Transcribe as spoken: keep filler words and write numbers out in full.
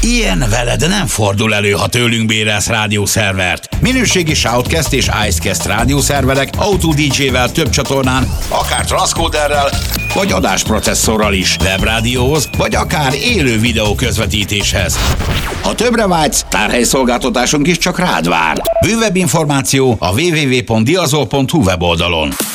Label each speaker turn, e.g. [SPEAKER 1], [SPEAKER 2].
[SPEAKER 1] Ilyen veled nem fordul elő, ha tőlünk bérelsz rádiószervert. Minőségi Shoutcast és Icecast rádiószerverek Auto dé dzsé-vel több csatornán, akár transzkóderrel, vagy adásprocesszorral is, webrádióhoz, vagy akár élő videó közvetítéshez. Ha többre vágysz, tárhelyszolgáltatásunk is csak rád vár. Bővebb információ a double-u double-u double-u pont diazol pont hu weboldalon.